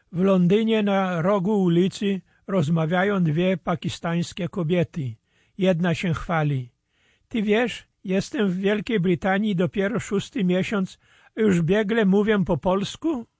W Londynie na rogu ulicy rozmawiają dwie pakistańskie kobiety. Jedna się chwali. Ty wiesz, jestem w Wielkiej Brytanii dopiero 6. miesiąc, a już biegle mówię po polsku?